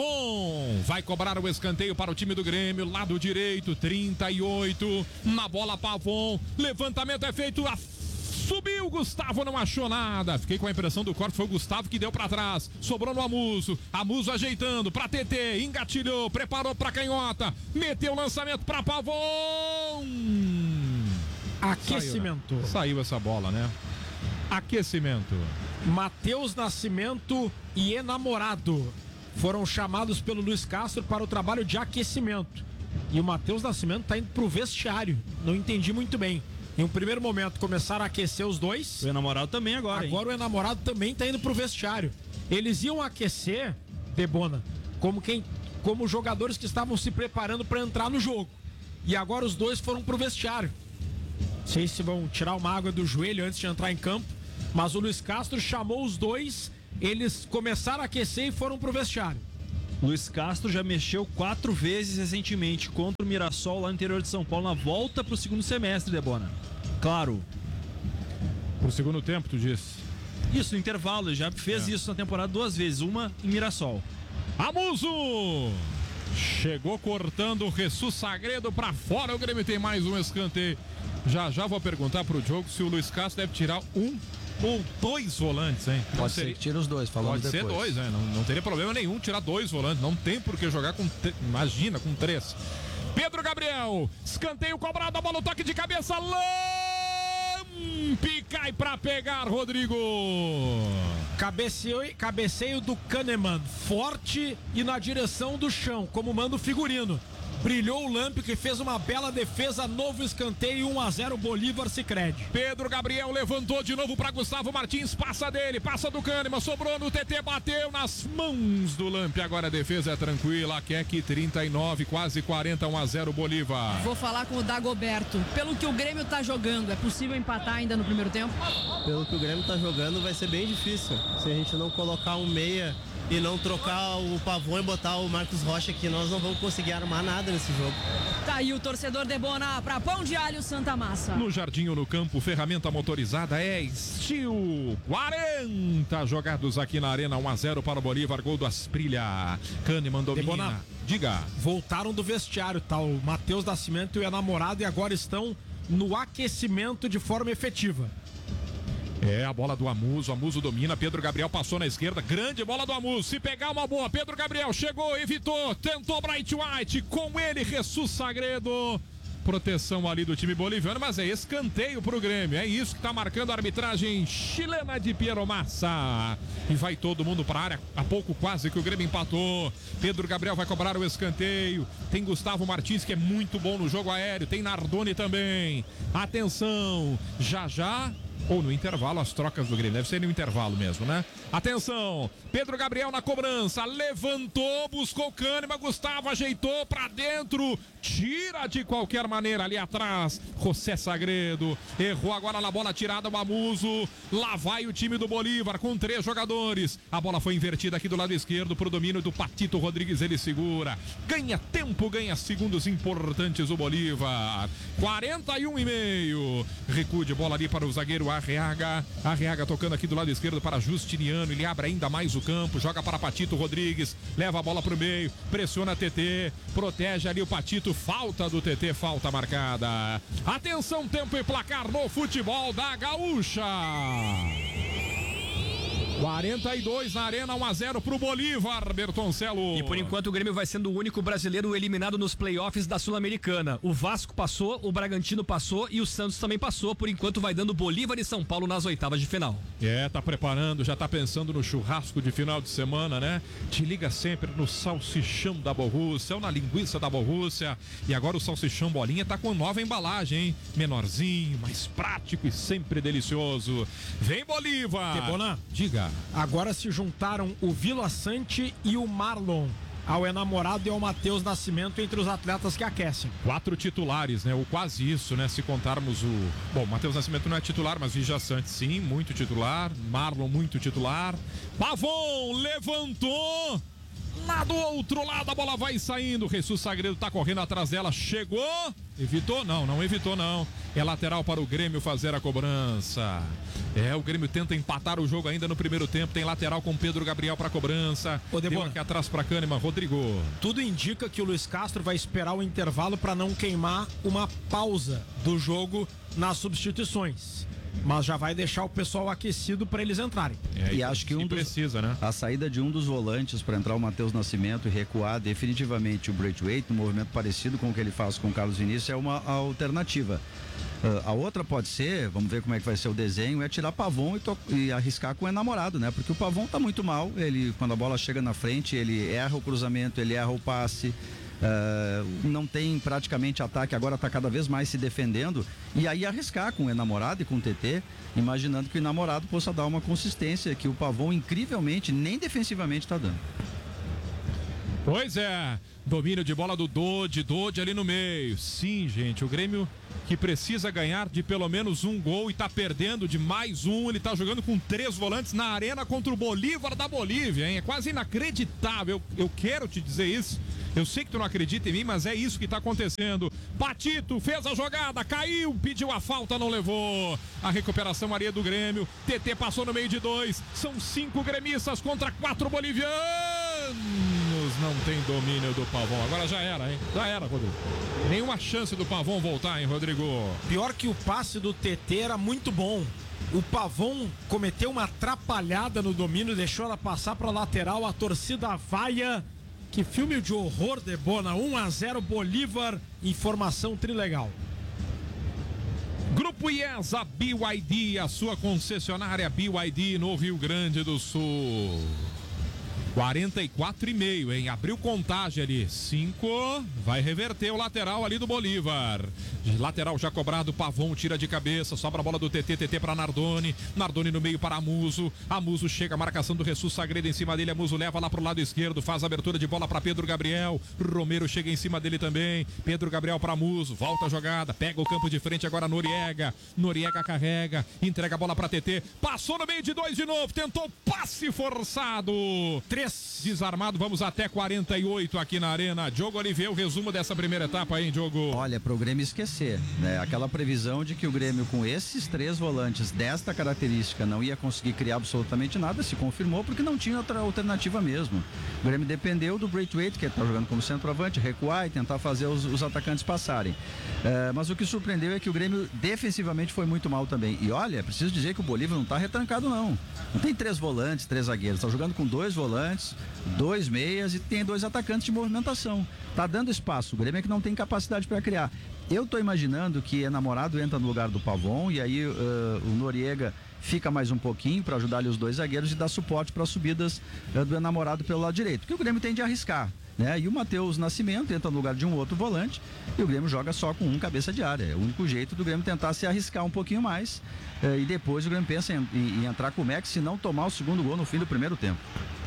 Pavon vai cobrar o escanteio para o time do Grêmio, lado direito, trinta e oito, na bola Pavon, levantamento é feito, a... subiu, Gustavo não achou nada, fiquei com a impressão do corte, foi o Gustavo que deu para trás, sobrou no Amuso, Amuso ajeitando para T T, engatilhou, preparou para canhota, meteu o lançamento para Pavon.
Aquecimento.
Saiu, né? Saiu essa bola, né? Aquecimento.
Matheus Nascimento e enamorado foram chamados pelo Luiz Castro para o trabalho de aquecimento. E o Matheus Nascimento está indo pro vestiário. Não entendi muito bem. Em um primeiro momento começaram a aquecer os dois.
O enamorado também agora.
Agora
hein?
o enamorado também está indo pro vestiário. Eles iam aquecer, Debona, como quem, como jogadores que estavam se preparando para entrar no jogo. E agora os dois foram pro vestiário. Não sei se vão tirar uma água do joelho antes de entrar em campo, mas o Luiz Castro chamou os dois, eles começaram a aquecer e foram pro vestiário.
Luiz Castro já mexeu quatro vezes recentemente contra o Mirassol lá no interior de São Paulo, na volta pro segundo semestre, Debona. Claro.
Pro segundo tempo, tu disse?
Isso, no intervalo, ele já fez é. isso na temporada duas vezes, uma em Mirassol.
Amuso! Chegou cortando o Jesus Sagredo pra fora, o Grêmio tem mais um escanteio. Já já vou perguntar pro Diogo se o Luiz Castro deve tirar um ou dois volantes, hein?
Pode ser que tira os dois, falando
depois. Pode ser dois, né? Não, não teria problema nenhum tirar dois volantes. Não tem por que jogar com... Te... Imagina, com três. Pedro Gabriel, escanteio cobrado, a bola, o toque de cabeça, Lampi, cai pra pegar, Rodrigo.
Cabeceio, cabeceio do Kahneman, forte e na direção do chão, como manda o figurino. Brilhou o Lampi, que fez uma bela defesa, novo escanteio, um a zero Bolívar Sicredi.
Pedro Gabriel levantou de novo para Gustavo Martins, passa dele, passa do Kahneman, sobrou no T T, bateu nas mãos do Lampi, agora a defesa é tranquila, Keck trinta e nove, quase quarenta, um a zero Bolívar.
Vou falar com o Dagoberto, pelo que o Grêmio tá jogando, é possível empatar ainda no primeiro tempo?
Pelo que o Grêmio tá jogando vai ser bem difícil, se a gente não colocar um meia e não trocar o Pavon e botar o Marcos Rocha aqui, nós não vamos conseguir armar nada nesse jogo.
Tá aí o torcedor Debona pra Pão de Alho Santa Massa.
No jardim ou no campo, ferramenta motorizada é Steel. quarenta jogados aqui na arena, um a zero para o Bolívar, gol do Asprilha. Kahneman domina.
Debona,
diga.
Voltaram do vestiário, tá? O Matheus Nascimento e o namorado e agora estão no aquecimento de forma efetiva.
É, a bola do Amuso, Amuso domina, Pedro Gabriel passou na esquerda, grande bola do Amuso, se pegar uma boa, Pedro Gabriel chegou, evitou, tentou Bright White, com ele, Jesus Sagredo, proteção ali do time boliviano, mas é escanteio pro Grêmio, é isso que tá marcando a arbitragem chilena de Piero Massa, e vai todo mundo pra área, há pouco quase que o Grêmio empatou, Pedro Gabriel vai cobrar o escanteio, tem Gustavo Martins que é muito bom no jogo aéreo, tem Nardoni também, atenção, já já... Ou no intervalo, as trocas do Grêmio. Deve ser no intervalo mesmo, né? Atenção, Pedro Gabriel na cobrança, levantou, buscou o Kahneman, Gustavo ajeitou pra dentro, tira de qualquer maneira ali atrás, José Sagredo, errou agora na bola tirada, o Amuso, lá vai o time do Bolívar com três jogadores, a bola foi invertida aqui do lado esquerdo pro domínio do Patito Rodrigues, ele segura, ganha tempo, ganha segundos importantes o Bolívar, quarenta e um e meio, recuo de bola ali para o zagueiro Arreaga, Arreaga tocando aqui do lado esquerdo para Justiniano, ele abre ainda mais o campo, joga para Patito Rodrigues, leva a bola pro meio, pressiona T T, protege ali o Patito, falta do T T, falta marcada. Atenção, tempo e placar no futebol da Gaúcha. quarenta e dois na arena, um a zero pro Bolívar, Bertoncelo.
E por enquanto o Grêmio vai sendo o único brasileiro eliminado nos playoffs da Sul-Americana. O Vasco passou, o Bragantino passou e o Santos também passou. Por enquanto vai dando Bolívar e São Paulo nas oitavas de final.
É, tá preparando, já tá pensando no churrasco de final de semana, né? Te liga sempre no salsichão da Borrússia ou na linguiça da Borrússia. E agora o salsichão bolinha tá com nova embalagem, hein? Menorzinho, mais prático e sempre delicioso. Vem Bolívar!
Debona,
diga.
Agora se juntaram o Vila Sante e o Marlon ao enamorado e ao Matheus Nascimento entre os atletas que aquecem.
Quatro titulares, né? Ou quase isso, né? Se contarmos o... Bom, o Matheus Nascimento não é titular, mas Vija Sante sim, muito titular. Marlon muito titular. Pavon levantou... Lá do outro lado a bola vai saindo, Jesus Sagredo tá correndo atrás dela, chegou, evitou? Não, não evitou não, é lateral para o Grêmio fazer a cobrança. É, o Grêmio tenta empatar o jogo ainda no primeiro tempo, tem lateral com Pedro Gabriel para cobrança.
Ô,
deu aqui atrás para Kahneman, Rodrigo.
Tudo indica que o Luiz Castro vai esperar o intervalo para não queimar uma pausa do jogo nas substituições. mas já vai deixar o pessoal aquecido para eles entrarem.
É,
e acho que um dos,
precisa, né?
A saída de um dos volantes para entrar o Matheus Nascimento e recuar definitivamente o Braithwaite, um movimento parecido com o que ele faz com o Carlos Vinícius, é uma alternativa. Uh, a outra pode ser, vamos ver como é que vai ser o desenho, é tirar Pavon e, to- e arriscar com o enamorado, né? Porque o Pavon tá muito mal, ele, quando a bola chega na frente, ele erra o cruzamento, ele erra o passe, uh, não tem praticamente ataque, agora tá cada vez mais se defendendo, e aí arriscar com o enamorado e com o T T, imaginando que o enamorado possa dar uma consistência que o Pavon, incrivelmente, nem defensivamente tá dando.
Pois é, domínio de bola do Dodge, Dodge ali no meio. Sim, gente, o Grêmio que precisa ganhar de pelo menos um gol e tá perdendo de mais um. Ele tá jogando com três volantes na arena contra o Bolívar da Bolívia, hein? É quase inacreditável. Eu, eu quero te dizer isso. Eu sei que tu não acredita em mim, mas é isso que tá acontecendo. Patito fez a jogada, caiu, pediu a falta, não levou. A recuperação Maria do Grêmio. T T passou no meio de dois. São cinco gremistas contra quatro bolivianos. Não tem domínio do Pavon. Agora já era, hein? Já era, Rodrigo. Nenhuma chance do Pavon voltar, hein, Rodrigo?
Pior que o passe do T T era muito bom. O Pavon cometeu uma atrapalhada no domínio, deixou ela passar para lateral, a torcida vaia. Que filme de horror, Debona. um a zero Bolívar, informação trilegal.
Grupo IESA B Y D, a sua concessionária B Y D no Rio Grande do Sul. quarenta e quatro e meio, hein? Abriu contagem ali. cinco. Vai reverter o lateral ali do Bolívar. Lateral já cobrado. Pavon tira de cabeça. Sobra a bola do T T. T T para Nardoni. Nardoni no meio para Amuso. Amuso chega. A marcação do Jesus Sagredo em cima dele. Amuso leva lá pro lado esquerdo. Faz a abertura de bola para Pedro Gabriel. Romero chega em cima dele também. Pedro Gabriel para Amuso. Volta a jogada. Pega o campo de frente agora. Noriega. Noriega carrega. Entrega a bola para T T. Passou no meio de dois de novo. Tentou passe forçado. Três. Desarmado, vamos até quarenta e oito aqui na arena. Diogo Oliveira, o resumo dessa primeira etapa aí, Diogo.
Olha, pro Grêmio esquecer, né? Aquela previsão de que o Grêmio com esses três volantes desta característica não ia conseguir criar absolutamente nada, se confirmou porque não tinha outra alternativa mesmo. O Grêmio dependeu do Braithwaite, que está jogando como centroavante, recuar e tentar fazer os, os atacantes passarem. É, mas o que surpreendeu é que o Grêmio defensivamente foi muito mal também. E olha, preciso dizer que o Bolívar não está retrancado não. Não tem três volantes, três zagueiros, está jogando com dois volantes, dois meias e tem dois atacantes de movimentação. Tá dando espaço. O Grêmio é que não tem capacidade para criar. Eu tô imaginando que Enamorado entra no lugar do Pavon e aí uh, o Noriega fica mais um pouquinho para ajudar ali os dois zagueiros e dar suporte para as subidas uh, do Enamorado pelo lado direito. Que o Grêmio tende a arriscar, né? E o Matheus Nascimento entra no lugar de um outro volante e o Grêmio joga só com um cabeça de área. É o único jeito do Grêmio tentar se arriscar um pouquinho mais uh, e depois o Grêmio pensa em, em, em entrar com o Max se não tomar o segundo gol no fim do primeiro tempo.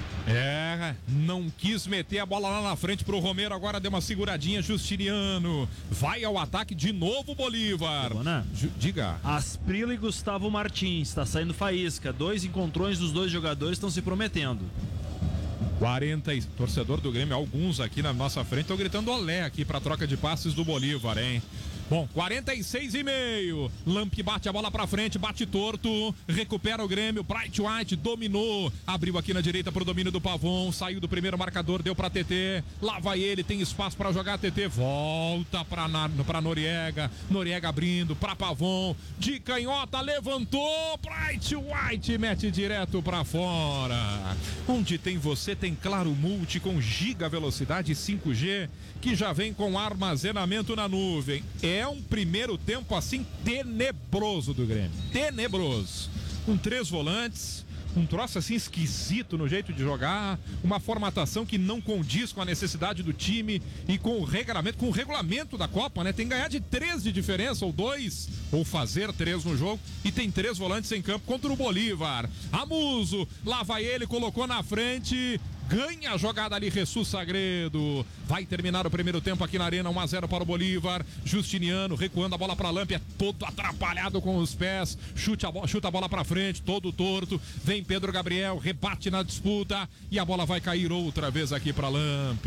É, não quis meter a bola lá na frente pro Romero, agora deu uma seguradinha, Justiniano. Vai ao ataque de novo, Bolívar. Ju, diga.
Asprila e Gustavo Martins, tá saindo faísca. Dois encontrões dos dois jogadores estão se prometendo.
quarenta, torcedor do Grêmio, alguns aqui na nossa frente estão gritando olé aqui pra troca de passes do Bolívar, hein? Bom, quarenta e seis e meio. Lamp bate a bola pra frente, bate torto. Recupera o Grêmio. Braithwaite dominou. Abriu aqui na direita pro domínio do Pavon. Saiu do primeiro marcador, deu pra T T. Lá vai ele, tem espaço pra jogar. T T volta pra, pra Noriega. Noriega abrindo pra Pavon. De canhota, levantou. Braithwaite mete direto pra fora. Onde tem você, tem Claro Multi com giga velocidade cinco G, que já vem com armazenamento na nuvem. É um primeiro tempo assim tenebroso do Grêmio, tenebroso, com três volantes, um troço assim esquisito no jeito de jogar, uma formatação que não condiz com a necessidade do time e com o regulamento, com o regulamento da Copa, né? Tem que ganhar de três de diferença, ou dois, ou fazer três no jogo, e tem três volantes em campo contra o Bolívar. Amuso, lá vai ele, colocou na frente, ganha a jogada ali, Jesus Sagredo. Vai terminar o primeiro tempo aqui na arena, um a zero para o Bolívar. Justiniano recuando a bola para Lamp, é todo atrapalhado com os pés, chute a bola, chuta a bola para frente, todo torto. Vem Pedro Gabriel, rebate na disputa e a bola vai cair outra vez aqui para Lamp.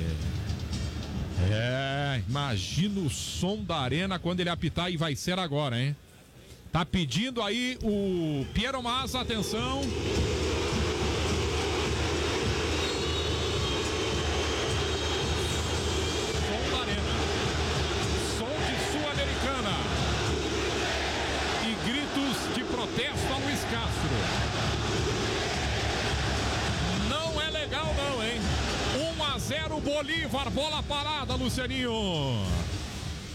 É, imagina o som da arena quando ele apitar, e vai ser agora, hein? Tá pedindo aí o Piero Massa, atenção. De Castro. Não é legal não, hein? um a zero Bolívar, bola parada, Lucianinho.